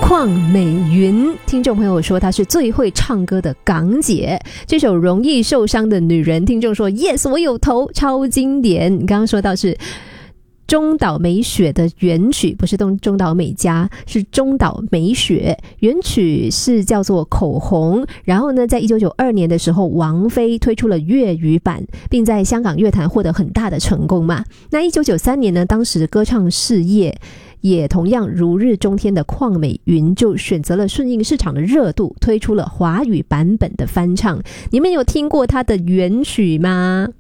邝美云，听众朋友说她是最会唱歌的港姐。这首容易受伤的女人，听众说 yes 我有投，超经典。你刚刚说到是中岛美雪的原曲，不是中岛美嘉，是中岛美雪。原曲是叫做口红，然后呢在1992年的时候王菲推出了粤语版，并在香港乐坛获得很大的成功嘛。那1993年呢，当时歌唱事业也同样如日中天的邝美云就选择了顺应市场的热度，推出了华语版本的翻唱。你们有听过她的原曲吗？